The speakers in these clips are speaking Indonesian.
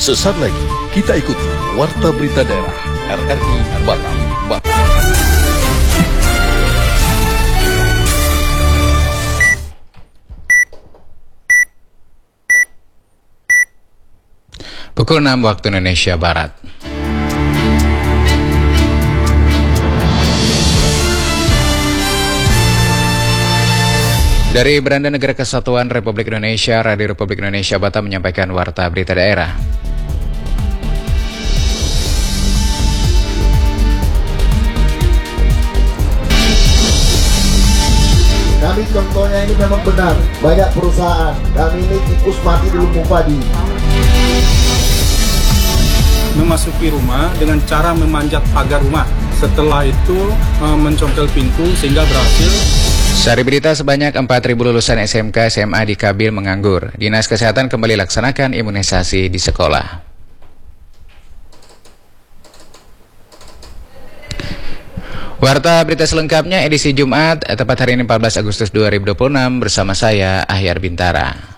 Sesaat lagi kita ikuti Warta Berita Daerah RRI Batam. Pukul 6 waktu Indonesia Barat. Dari Beranda Negara Kesatuan Republik Indonesia, Radio Republik Indonesia Batam menyampaikan Warta Berita Daerah. Kami contohnya ini memang benar, banyak perusahaan, kami ini tikus mati di lumbung padi. Memasuki rumah dengan cara memanjat pagar rumah. Setelah itu mencongkel pintu sehingga berhasil. Sari berita sebanyak 4.000 lulusan SMK SMA di Kabil menganggur. Dinas Kesehatan kembali laksanakan imunisasi di sekolah. Warta berita selengkapnya edisi Jumat, tepat hari ini 14 Agustus 2026 bersama saya, Ahyar Bintara.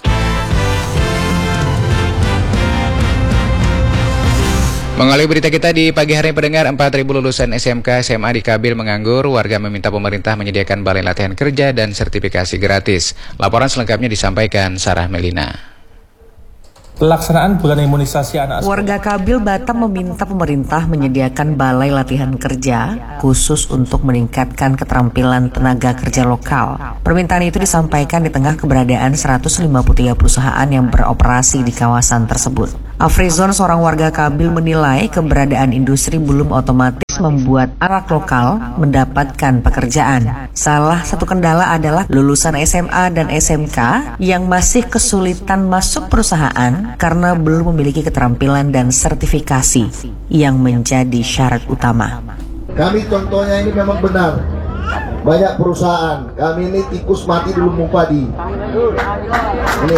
Mengawali berita kita di pagi hari pendengar, 4.000 lulusan SMK SMA di Kabil menganggur. Warga meminta pemerintah menyediakan balai latihan kerja dan sertifikasi gratis. Laporan selengkapnya disampaikan Sarah Melina. Pelaksanaan bulan imunisasi anak sekolah. Warga Kabil Batam meminta pemerintah menyediakan balai latihan kerja khusus untuk meningkatkan keterampilan tenaga kerja lokal. Permintaan itu disampaikan di tengah keberadaan 153 perusahaan yang beroperasi di kawasan tersebut. Afrizon, seorang warga Kabil, menilai keberadaan industri belum otomatis membuat anak lokal mendapatkan pekerjaan. Salah satu kendala adalah lulusan SMA dan SMK yang masih kesulitan masuk perusahaan karena belum memiliki keterampilan dan sertifikasi yang menjadi syarat utama. Kami contohnya ini memang benar, banyak perusahaan, kami ini tikus mati di lumbung padi. Ini,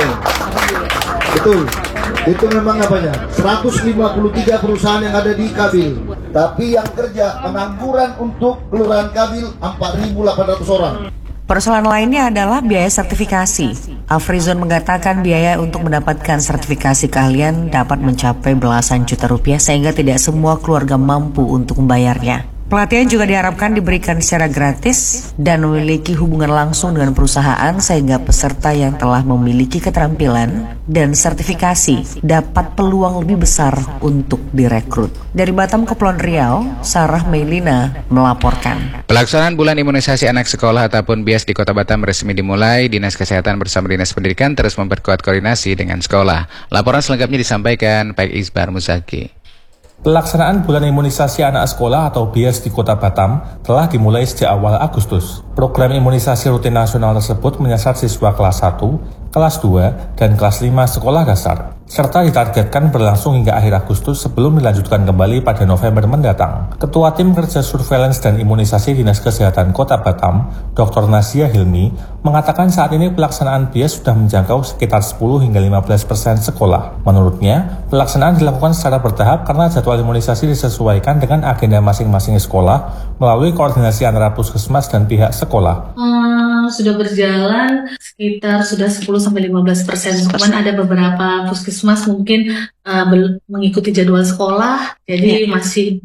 betul. Itu memang apanya? 153 perusahaan yang ada di Kabil. Tapi yang kerja pengangguran untuk Kelurahan Kabil 4.800 orang. Persoalan lainnya adalah biaya sertifikasi. Afrizon mengatakan biaya untuk mendapatkan sertifikasi keahlian dapat mencapai belasan juta rupiah sehingga tidak semua keluarga mampu untuk membayarnya. Pelatihan juga diharapkan diberikan secara gratis dan memiliki hubungan langsung dengan perusahaan sehingga peserta yang telah memiliki keterampilan dan sertifikasi dapat peluang lebih besar untuk direkrut. Dari Batam, Kepulauan Riau, Sarah Melina melaporkan. Pelaksanaan bulan imunisasi anak sekolah ataupun BIAS di Kota Batam resmi dimulai. Dinas Kesehatan bersama Dinas Pendidikan terus memperkuat koordinasi dengan sekolah. Laporan selengkapnya disampaikan Pak Isbar Muzaki. Pelaksanaan bulan imunisasi anak sekolah atau BIAS di Kota Batam telah dimulai sejak awal Agustus. Program imunisasi rutin nasional tersebut menyasar siswa kelas 1, kelas 2, dan kelas 5 sekolah dasar, serta ditargetkan berlangsung hingga akhir Agustus sebelum dilanjutkan kembali pada November mendatang. Ketua Tim Kerja Surveillance dan Imunisasi Dinas Kesehatan Kota Batam, Dr. Nasia Hilmi, mengatakan saat ini pelaksanaan BIAS sudah menjangkau sekitar 10 hingga 15% sekolah. Menurutnya, pelaksanaan dilakukan secara bertahap karena jadwal imunisasi disesuaikan dengan agenda masing-masing sekolah melalui koordinasi antara puskesmas dan pihak sekolah. Sudah berjalan sekitar sudah 10-15%. Cuman ada beberapa puskesmas mungkin belum mengikuti jadwal sekolah, jadi masih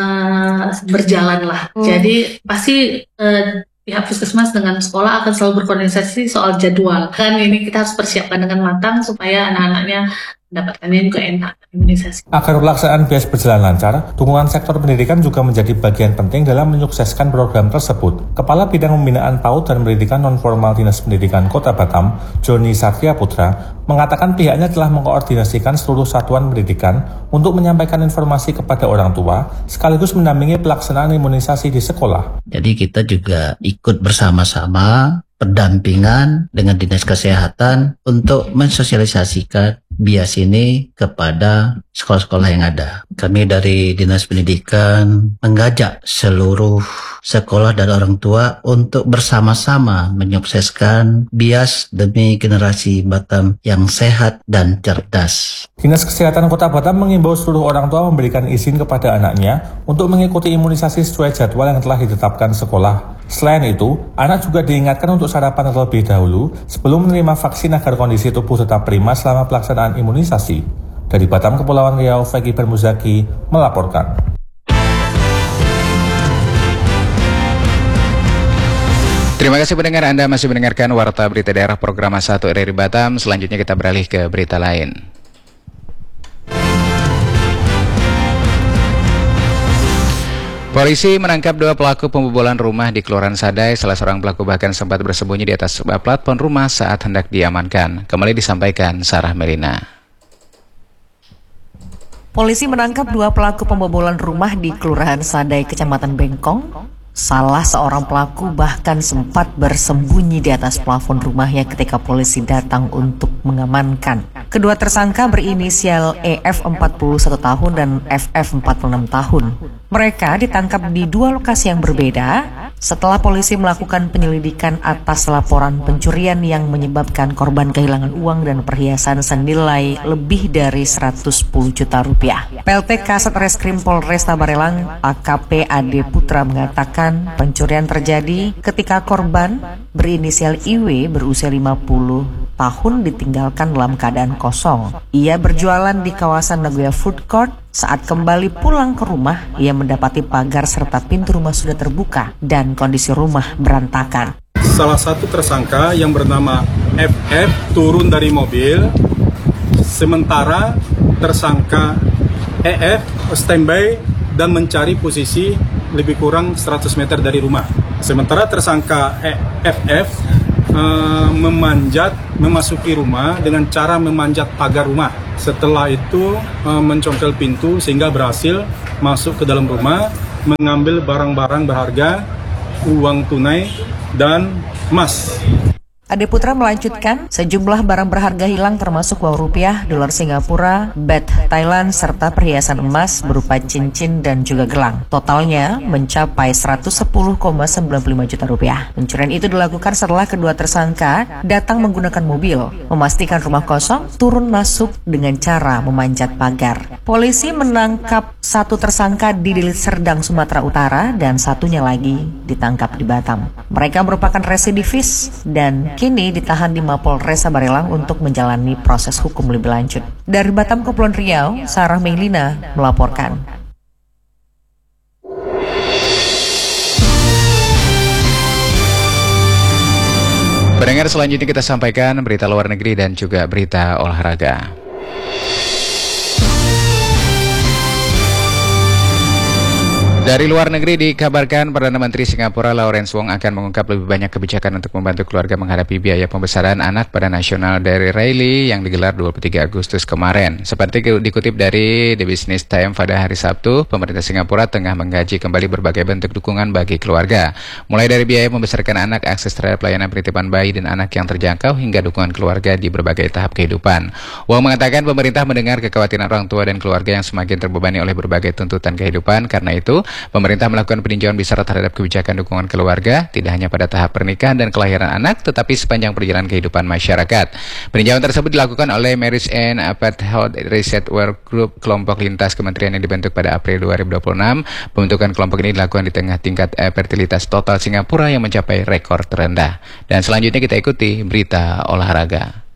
berjalan lah. Jadi pasti pihak puskesmas dengan sekolah akan selalu berkoordinasi soal jadwal. Kan ini kita harus persiapkan dengan matang supaya anak-anaknya mendapatkannya juga enak imunisasi. Agar pelaksanaan BIAS berjalan lancar, dukungan sektor pendidikan juga menjadi bagian penting dalam menyukseskan program tersebut. Kepala Bidang Pembinaan PAUD dan Pendidikan Non-Formal Dinas Pendidikan Kota Batam, Joni Satria Putra, mengatakan pihaknya telah mengkoordinasikan seluruh satuan pendidikan untuk menyampaikan informasi kepada orang tua, sekaligus mendampingi pelaksanaan imunisasi di sekolah. Jadi kita juga ikut bersama-sama pendampingan dengan Dinas Kesehatan untuk mensosialisasikan BIAS ini kepada sekolah-sekolah yang ada. Kami dari Dinas Pendidikan mengajak seluruh sekolah dan orang tua untuk bersama-sama menyukseskan BIAS demi generasi Batam yang sehat dan cerdas. Dinas Kesehatan Kota Batam mengimbau seluruh orang tua memberikan izin kepada anaknya untuk mengikuti imunisasi sesuai jadwal yang telah ditetapkan sekolah. Selain itu, anak juga diingatkan untuk sarapan terlebih dahulu sebelum menerima vaksin agar kondisi tubuh tetap prima selama pelaksanaan imunisasi. Dari Batam, Kepulauan Riau, Fegi Bermuzaki melaporkan. Terima kasih pendengar, Anda masih mendengarkan Warta Berita Daerah program 1 RRI Batam. Selanjutnya kita beralih ke berita lain. Polisi menangkap 2 pelaku pembobolan rumah di Kelurahan Sadai. Salah seorang pelaku bahkan sempat bersembunyi di atas sebuah plafon rumah saat hendak diamankan. Kembali disampaikan Sarah Melina. Polisi menangkap 2 pelaku pembobolan rumah di Kelurahan Sadai, Kecamatan Bengkong. Salah seorang pelaku bahkan sempat bersembunyi di atas plafon rumahnya ketika polisi datang untuk mengamankan. Kedua tersangka berinisial EF 41 tahun dan FF 46 tahun. Mereka ditangkap di 2 lokasi yang berbeda setelah polisi melakukan penyelidikan atas laporan pencurian yang menyebabkan korban kehilangan uang dan perhiasan senilai lebih dari 110 juta rupiah. PLT Kasatreskrim Polresta Barelang AKP Ade Putra mengatakan pencurian terjadi ketika korban berinisial IW berusia 50 tahun ditinggalkan dalam keadaan kosong. Ia berjualan di kawasan Nagoya Food Court. Saat kembali pulang ke rumah, ia mendapati pagar serta pintu rumah sudah terbuka dan kondisi rumah berantakan. Salah satu tersangka yang bernama FF turun dari mobil, sementara tersangka EF standby dan mencari posisi lebih kurang 100 meter dari rumah. Sementara tersangka FF memasuki rumah dengan cara memanjat pagar rumah. Setelah itu mencongkel pintu sehingga berhasil masuk ke dalam rumah, mengambil barang-barang berharga, uang tunai dan emas. Ade Putra melanjutkan, sejumlah barang berharga hilang termasuk uang rupiah, dolar Singapura, baht Thailand, serta perhiasan emas berupa cincin dan juga gelang. Totalnya mencapai 110,95 juta rupiah. Pencurian itu dilakukan setelah kedua tersangka datang menggunakan mobil, memastikan rumah kosong, turun masuk dengan cara memanjat pagar. Polisi menangkap 1 tersangka di Deli Serdang, Sumatera Utara, dan satunya lagi ditangkap di Batam. Mereka merupakan residivis dan kini ditahan di Mapolresta Barelang untuk menjalani proses hukum lebih lanjut. Dari Batam, Kepulauan Riau, Sarah Melina melaporkan. Pendengar, selanjutnya kita sampaikan berita luar negeri dan juga berita olahraga. Dari luar negeri dikabarkan Perdana Menteri Singapura Lawrence Wong akan mengungkap lebih banyak kebijakan untuk membantu keluarga menghadapi biaya pembesaran anak pada National Day Rally yang digelar 23 Agustus kemarin. Seperti dikutip dari The Business Times pada hari Sabtu, pemerintah Singapura tengah menggaji kembali berbagai bentuk dukungan bagi keluarga. Mulai dari biaya membesarkan anak, akses terhadap pelayanan penitipan bayi dan anak yang terjangkau, hingga dukungan keluarga di berbagai tahap kehidupan. Wong mengatakan pemerintah mendengar kekhawatiran orang tua dan keluarga yang semakin terbebani oleh berbagai tuntutan kehidupan. Karena itu, pemerintah melakukan peninjauan besar terhadap kebijakan dukungan keluarga, tidak hanya pada tahap pernikahan dan kelahiran anak, tetapi sepanjang perjalanan kehidupan masyarakat. Peninjauan tersebut dilakukan oleh Marriage and Parenthood Research Work Group, kelompok lintas kementerian yang dibentuk pada April 2026. Pembentukan kelompok ini dilakukan di tengah tingkat fertilitas total Singapura yang mencapai rekor terendah. Dan selanjutnya kita ikuti berita olahraga.